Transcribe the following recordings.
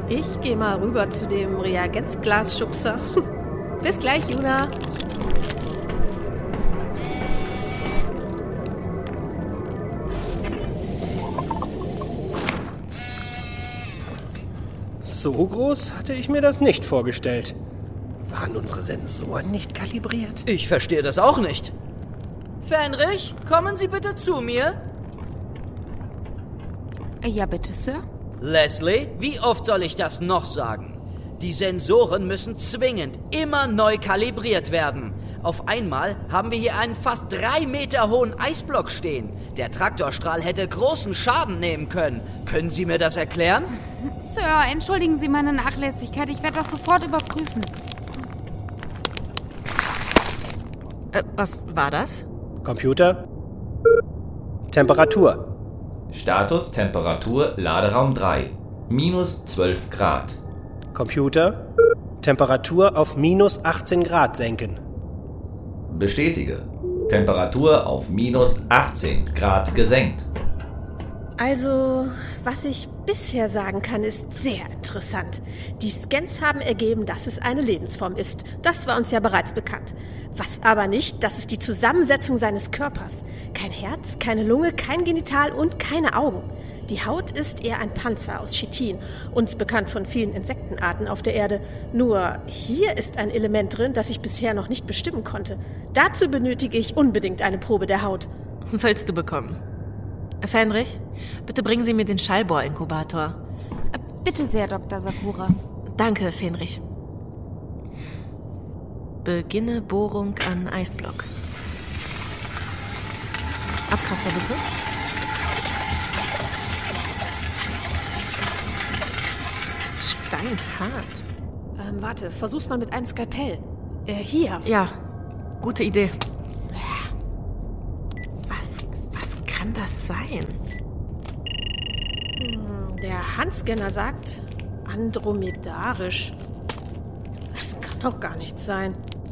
Ich gehe mal rüber zu dem Reagenzglasschubser. Bis gleich, Juna. So groß hatte ich mir das nicht vorgestellt. Waren unsere Sensoren nicht kalibriert? Ich verstehe das auch nicht. Fenrich, kommen Sie bitte zu mir. Ja, bitte, Sir. Leslie, wie oft soll ich das noch sagen? Die Sensoren müssen zwingend immer neu kalibriert werden. Auf einmal haben wir hier einen fast 3 Meter hohen Eisblock stehen. Der Traktorstrahl hätte großen Schaden nehmen können. Können Sie mir das erklären? Sir, entschuldigen Sie meine Nachlässigkeit. Ich werde das sofort überprüfen. Was war das? Computer. Temperatur. Status Temperatur Laderaum 3. Minus 12 Grad. Computer. Temperatur auf minus 18 Grad senken. Bestätige. Temperatur auf minus 18 Grad gesenkt. Also, was ich bisher sagen kann, ist sehr interessant. Die Scans haben ergeben, dass es eine Lebensform ist. Das war uns ja bereits bekannt. Was aber nicht, das ist die Zusammensetzung seines Körpers. Kein Herz, keine Lunge, kein Genital und keine Augen. Die Haut ist eher ein Panzer aus Chitin, uns bekannt von vielen Insektenarten auf der Erde. Nur hier ist ein Element drin, das ich bisher noch nicht bestimmen konnte. Dazu benötige ich unbedingt eine Probe der Haut. Sollst du bekommen. Fenrich, bitte bringen Sie mir den Schallbohrinkubator. Bitte sehr, Dr. Sakura. Danke, Fenrich. Beginne Bohrung an Eisblock. Abkratzer bitte. Steinhart. Warte, versuch's mal mit einem Skalpell. Hier. Ja, gute Idee. Was kann das sein? Der Handscanner sagt andromedarisch. Das kann doch gar nicht sein.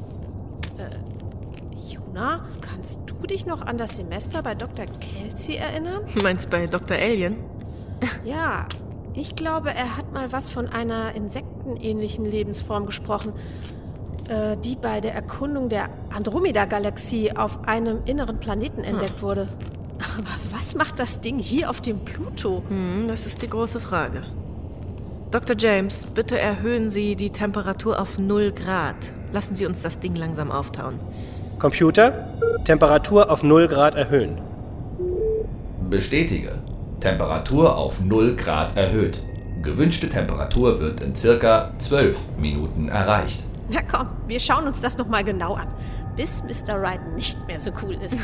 Juna, kannst du dich noch an das Semester bei Dr. Kelsey erinnern? Meinst bei Dr. Alien? Ja, ich glaube, er hat mal was von einer insektenähnlichen Lebensform gesprochen, die bei der Erkundung der Andromeda-Galaxie auf einem inneren Planeten entdeckt wurde. Aber was macht das Ding hier auf dem Pluto? Das ist die große Frage. Dr. James, bitte erhöhen Sie die Temperatur auf 0 Grad. Lassen Sie uns das Ding langsam auftauen. Computer. Temperatur auf 0 Grad erhöhen. Bestätige. Temperatur auf 0 Grad erhöht. Gewünschte Temperatur wird in circa 12 Minuten erreicht. Na komm, wir schauen uns das nochmal genau an, bis Mr. Wright nicht mehr so cool ist.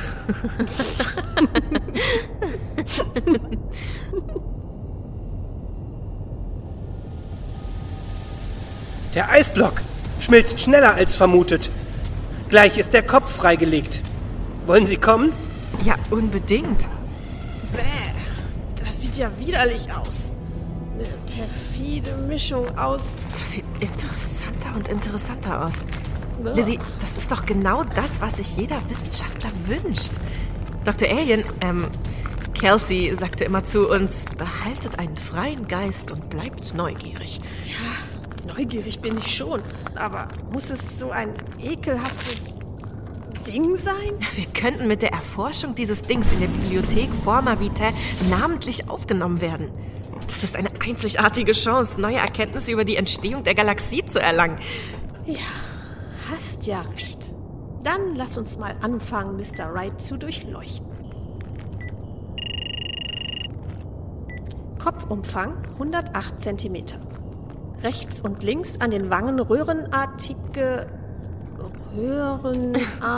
Der Eisblock schmilzt schneller als vermutet. Gleich ist der Kopf freigelegt. Wollen Sie kommen? Ja, unbedingt. Bäh, das sieht ja widerlich aus. Eine perfide Mischung aus... Das sieht interessanter und interessanter aus. Lizzie, das ist doch genau das, was sich jeder Wissenschaftler wünscht. Dr. Alien, Kelsey sagte immer zu uns, behaltet einen freien Geist und bleibt neugierig. Ja, neugierig bin ich schon. Aber muss es so ein ekelhaftes Ding sein? Wir könnten mit der Erforschung dieses Dings in der Bibliothek Forma Vitae namentlich aufgenommen werden. Das ist eine einzigartige Chance, neue Erkenntnisse über die Entstehung der Galaxie zu erlangen. Ja, hast ja recht. Dann lass uns mal anfangen, Mr. Wright zu durchleuchten. Kopfumfang 108 cm. Rechts und links an den Wangen röhrenartige... Röhren.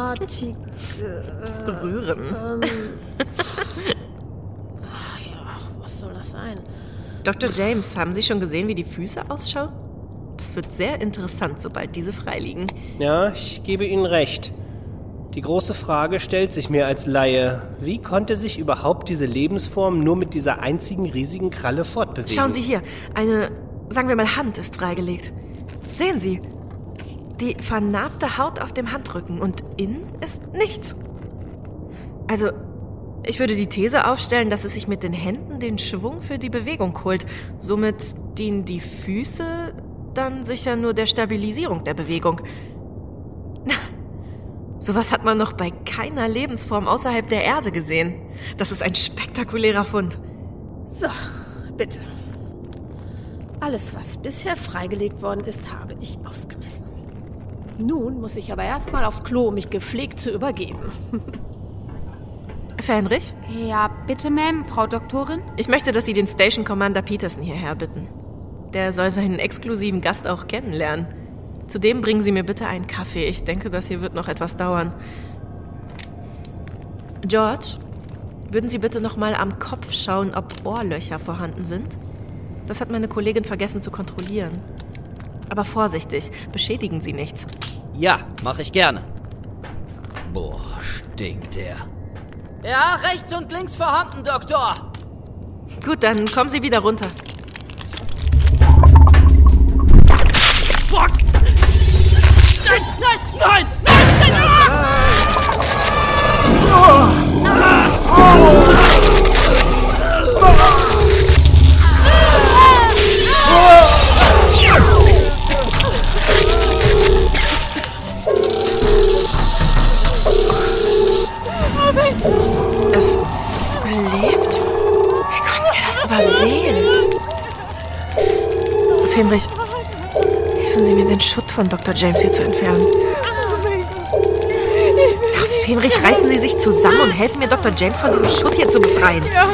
Ja, was soll das sein? Dr. James, haben Sie schon gesehen, wie die Füße ausschauen? Das wird sehr interessant, sobald diese freiliegen. Ja, ich gebe Ihnen recht. Die große Frage stellt sich mir als Laie. Wie konnte sich überhaupt diese Lebensform nur mit dieser einzigen riesigen Kralle fortbewegen? Schauen Sie hier, eine, sagen wir mal, Hand ist freigelegt. Sehen Sie, die vernarbte Haut auf dem Handrücken und innen ist nichts. Also, Ich würde die These aufstellen, dass es sich mit den Händen den Schwung für die Bewegung holt. Somit dienen die Füße dann sicher nur der Stabilisierung der Bewegung. Sowas hat man noch bei keiner Lebensform außerhalb der Erde gesehen. Das ist ein spektakulärer Fund. So, bitte. Alles, was bisher freigelegt worden ist, habe ich ausgemessen. Nun muss ich aber erstmal aufs Klo, um mich gepflegt zu übergeben. Fähnrich? Ja, bitte, Ma'am, Frau Doktorin? Ich möchte, dass Sie den Station Commander Peterson hierher bitten. Der soll seinen exklusiven Gast auch kennenlernen. Zudem bringen Sie mir bitte einen Kaffee. Ich denke, das hier wird noch etwas dauern. George, würden Sie bitte noch mal am Kopf schauen, ob Ohrlöcher vorhanden sind? Das hat meine Kollegin vergessen zu kontrollieren. Aber vorsichtig, beschädigen Sie nichts. Ja, mache ich gerne. Boah, stinkt der. Ja, rechts und links vorhanden, Doktor. Gut, dann kommen Sie wieder runter. Fuck! Nein, nein, nein, nein, nein! Es lebt? Wie konnten wir das übersehen? Fähnrich, helfen Sie mir, den Schutt von Dr. James hier zu entfernen. Ach, Fähnrich, reißen Sie sich zusammen und helfen mir, Dr. James von diesem Schutt hier zu befreien. Ja,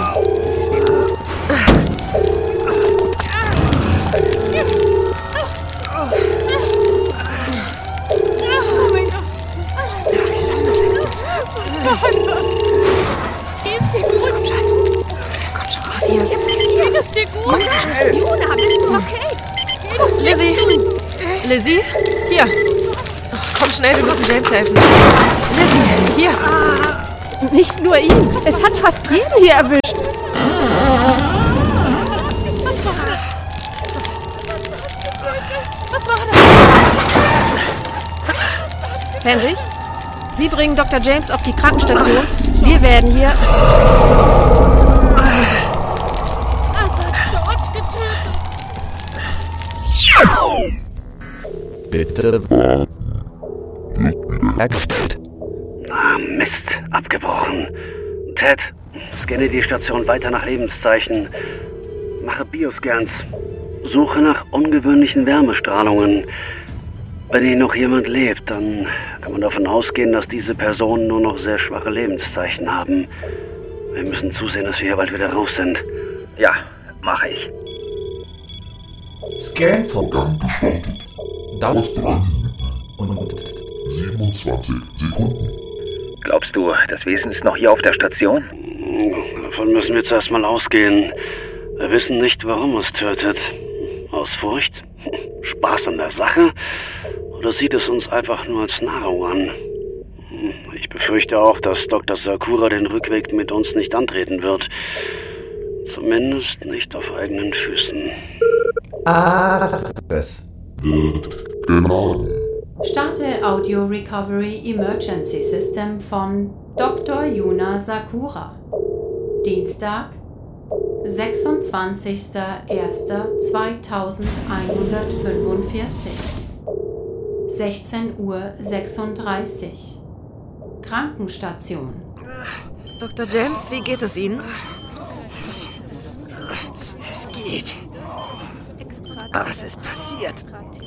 Juna, bist du okay? Lizzie, hier. Komm schnell, wir müssen James helfen. Lizzie, hier. Nicht nur ihn, es hat fast jeden hier erwischt. Was war das? Fähnrich, Sie bringen Dr. James auf die Krankenstation. Wir werden hier... Bitte. Hergestellt. Ah, Mist, abgebrochen. Ted, scanne die Station weiter nach Lebenszeichen. Mache Bioscans. Suche nach ungewöhnlichen Wärmestrahlungen. Wenn hier noch jemand lebt, dann kann man davon ausgehen, dass diese Personen nur noch sehr schwache Lebenszeichen haben. Wir müssen zusehen, dass wir hier bald wieder raus sind. Ja, mache ich. Scan-Vorgang gestartet. Dauert 3 und 27 Sekunden. Glaubst du, das Wesen ist noch hier auf der Station? Davon müssen wir zuerst mal ausgehen. Wir wissen nicht, warum es tötet. Aus Furcht? Spaß an der Sache? Oder sieht es uns einfach nur als Nahrung an? Ich befürchte auch, dass Dr. Sakura den Rückweg mit uns nicht antreten wird. Zumindest nicht auf eigenen Füßen. Ares. Wird geladen. Starte Audio Recovery Emergency System von Dr. Yuna Sakura. Dienstag, 26.01.2145. 16:36 Uhr. Krankenstation. Dr. James, wie geht es Ihnen? Es geht. Was ist passiert?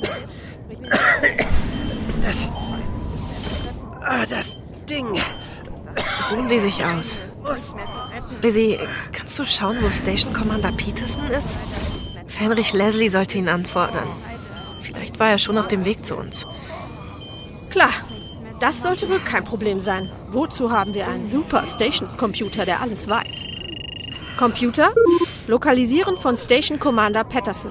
Das Ding. Ruhen Sie sich aus. Lizzie, kannst du schauen, wo Station Commander Peterson ist? Fähnrich Leslie sollte ihn anfordern. Vielleicht war er schon auf dem Weg zu uns. Klar, das sollte wohl kein Problem sein. Wozu haben wir einen Super Station Computer, der alles weiß? Computer, lokalisieren von Station Commander Peterson.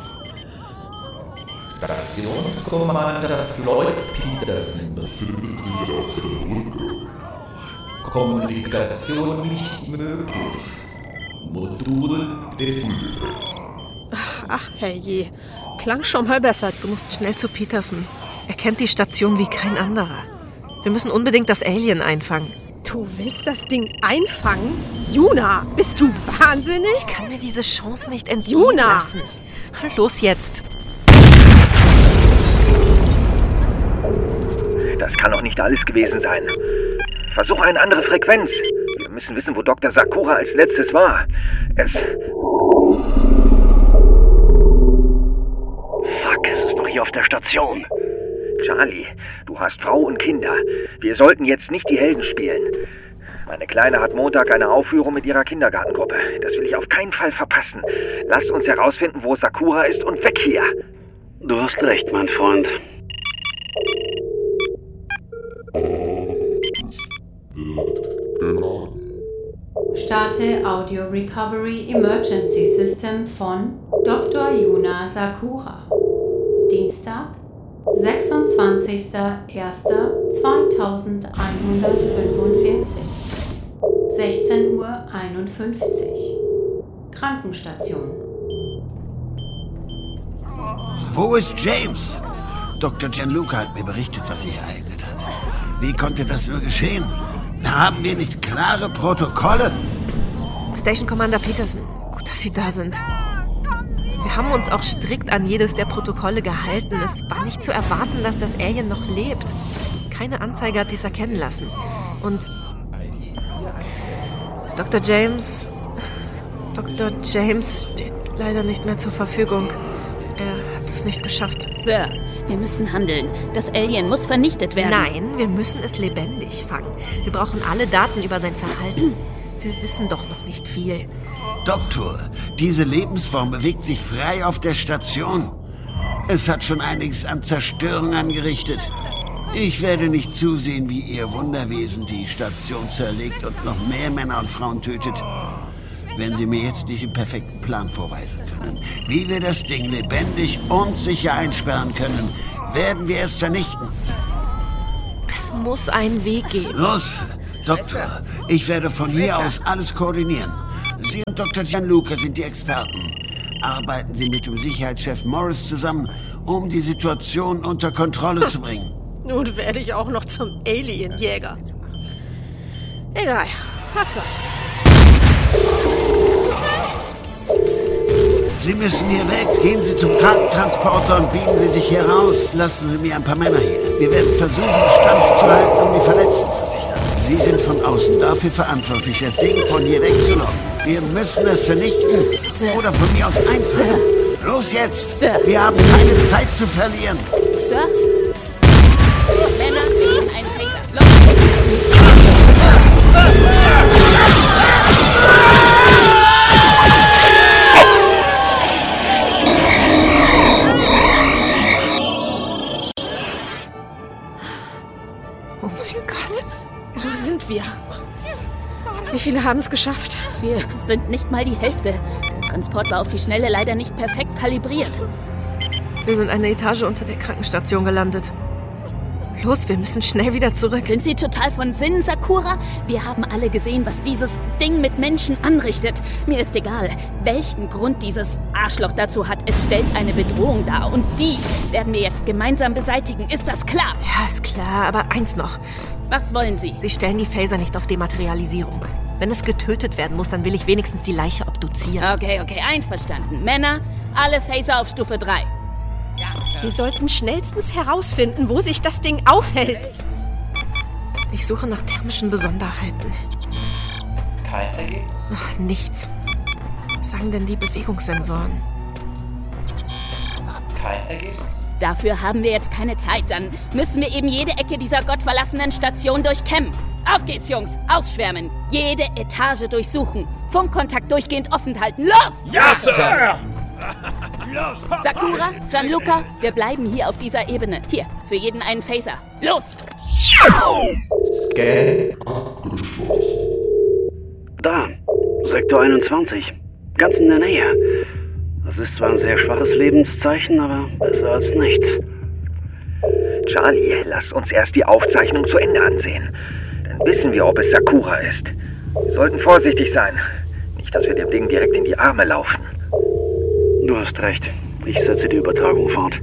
Stationskommander Floyd Peterson Befindet sich auf der Brücke. Kommunikation nicht möglich. Modul defekt. Ach, herrje. Klang schon mal besser. Du musst schnell zu Peterson. Er kennt die Station wie kein anderer. Wir müssen unbedingt das Alien einfangen. Du willst das Ding einfangen? Juna, bist du wahnsinnig? Ich kann mir diese Chance nicht entgehen Juna! lassen. Los jetzt. Das kann doch nicht alles gewesen sein. Versuch eine andere Frequenz. Wir müssen wissen, wo Dr. Sakura als letztes war. Fuck, es ist doch hier auf der Station. Charlie, du hast Frau und Kinder. Wir sollten jetzt nicht die Helden spielen. Meine Kleine hat Montag eine Aufführung mit ihrer Kindergartengruppe. Das will ich auf keinen Fall verpassen. Lass uns herausfinden, wo Sakura ist und weg hier. Du hast recht, mein Freund. Starte Audio Recovery Emergency System von Dr. Yuna Sakura. Dienstag, 26.01.2145. 16:51 Uhr. Krankenstation. Wo ist James? Dr. Gianluca hat mir berichtet, was sich ereignet hat. Wie konnte das nur geschehen? Haben wir nicht klare Protokolle? Station Commander Peterson, gut, dass Sie da sind. Wir haben uns auch strikt an jedes der Protokolle gehalten. Es war nicht zu erwarten, dass das Alien noch lebt. Keine Anzeige hat dies erkennen lassen. Und Dr. James steht leider nicht mehr zur Verfügung. Er hat es nicht geschafft. Sir, wir müssen handeln. Das Alien muss vernichtet werden. Nein, wir müssen es lebendig fangen. Wir brauchen alle Daten über sein Verhalten. Wir wissen doch noch nicht viel. Doktor, diese Lebensform bewegt sich frei auf der Station. Es hat schon einiges an Zerstörung angerichtet. Ich werde nicht zusehen, wie Ihr Wunderwesen die Station zerlegt und noch mehr Männer und Frauen tötet, wenn Sie mir jetzt nicht den perfekten Plan vorweisen können. Wie wir das Ding lebendig und sicher einsperren können, werden wir es vernichten. Es muss einen Weg geben. Los, Doktor, ich werde von hier aus alles koordinieren. Sie und Dr. Gianluca sind die Experten. Arbeiten Sie mit dem Sicherheitschef Morris zusammen, um die Situation unter Kontrolle zu bringen. Nun werde ich auch noch zum Alienjäger. Egal, was soll's. Sie müssen hier weg. Gehen Sie zum Krankentransporter und biegen Sie sich hier raus. Lassen Sie mir ein paar Männer hier. Wir werden versuchen, Stand zu halten, um die Verletzten zu sichern. Sie sind von außen dafür verantwortlich, das Ding von hier wegzulocken. Wir müssen es vernichten. Sir. Oder von mir aus einfangen. Los jetzt! Sir. Wir haben keine Zeit zu verlieren. Sir? Männer, kriegen einen Phaser. Los! Oh mein Gott. Wo sind wir? Wie viele haben es geschafft? Wir sind nicht mal die Hälfte. Der Transport war auf die Schnelle leider nicht perfekt kalibriert. Wir sind eine Etage unter der Krankenstation gelandet. Los, wir müssen schnell wieder zurück. Sind Sie total von Sinnen, Sakura? Wir haben alle gesehen, was dieses Ding mit Menschen anrichtet. Mir ist egal, welchen Grund dieses Arschloch dazu hat. Es stellt eine Bedrohung dar und die werden wir jetzt gemeinsam beseitigen. Ist das klar? Ja, ist klar, aber eins noch. Was wollen Sie? Sie stellen die Phaser nicht auf Dematerialisierung. Wenn es getötet werden muss, dann will ich wenigstens die Leiche obduzieren. Okay, einverstanden. Männer, alle Phaser auf Stufe 3. Wir sollten schnellstens herausfinden, wo sich das Ding aufhält. Ich suche nach thermischen Besonderheiten. Kein Ergebnis. Ach, nichts. Was sagen denn die Bewegungssensoren? Kein Ergebnis. Dafür haben wir jetzt keine Zeit. Dann müssen wir eben jede Ecke dieser gottverlassenen Station durchkämmen. Auf geht's, Jungs. Ausschwärmen. Jede Etage durchsuchen. Funkkontakt durchgehend offen halten. Los! Ja, Sir! Sakura, Gianluca, wir bleiben hier auf dieser Ebene. Hier, für jeden einen Phaser. Los! Scan. Da, Sektor 21. Ganz in der Nähe. Das ist zwar ein sehr schwaches Lebenszeichen, aber besser als nichts. Charlie, lass uns erst die Aufzeichnung zu Ende ansehen. Dann wissen wir, ob es Sakura ist. Wir sollten vorsichtig sein. Nicht, dass wir dem Ding direkt in die Arme laufen. Du hast recht. Ich setze die Übertragung fort.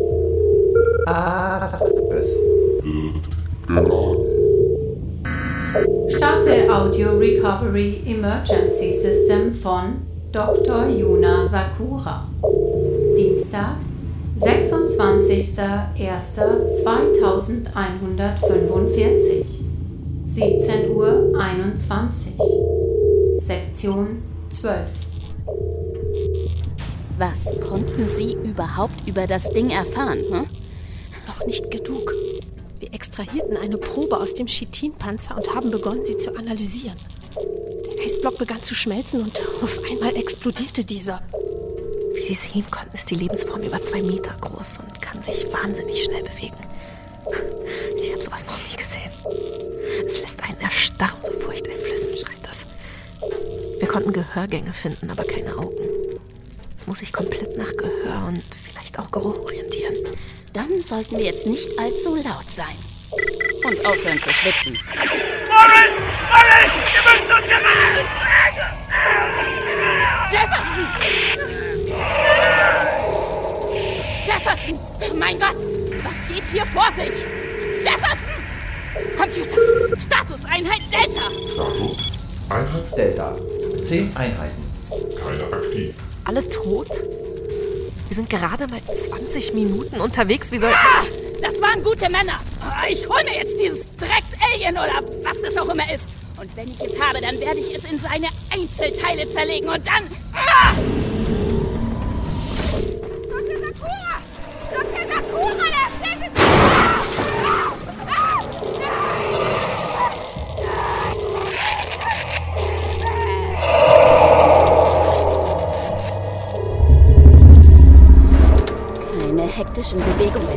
Wird geladen. Starte Audio Recovery Emergency System von Dr. Yuna Sakura. Dienstag, 26.01.2145. 17:21 Uhr. Sektion 12. Was konnten Sie überhaupt über das Ding erfahren, hm? Noch nicht genug. Wir extrahierten eine Probe aus dem Chitinpanzer und haben begonnen, sie zu analysieren. Der Eisblock begann zu schmelzen und auf einmal explodierte dieser. Wie Sie sehen konnten, ist die Lebensform über 2 Meter groß und kann sich wahnsinnig schnell bewegen. Ich habe sowas noch nie gesehen. Es lässt einen erstarren, so furchteinflößend schreit das. Wir konnten Gehörgänge finden, aber keine Augen. Es muss sich komplett nach Gehör und vielleicht auch Geruch orientieren. Dann sollten wir jetzt nicht allzu laut sein. Und aufhören zu schwitzen. Morris! Morris! Ihr müsst uns gerettet! Jefferson! Jefferson! Mein Gott! Was geht hier vor sich? Jefferson! Computer! Statuseinheit Delta! Status? Einheit Delta. 10 Einheiten. Keiner aktiv. Alle tot? Wir sind gerade mal 20 Minuten unterwegs. Wie soll... Das waren gute Männer. Ich hol mir jetzt dieses Drecks-Alien oder was das auch immer ist. Und wenn ich es habe, dann werde ich es in seine Einzelteile zerlegen und dann... Dr. Sakura! Dr. Sakura, lass den... Keine hektischen Bewegungen.